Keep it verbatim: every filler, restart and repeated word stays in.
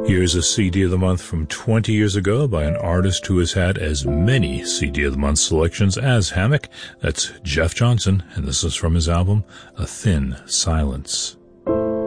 Here's a C D of the Month from twenty years ago by an artist who has had as many C D of the Month selections as Hammock. That's Jeff Johnson, and this is from his album, A Thin Silence.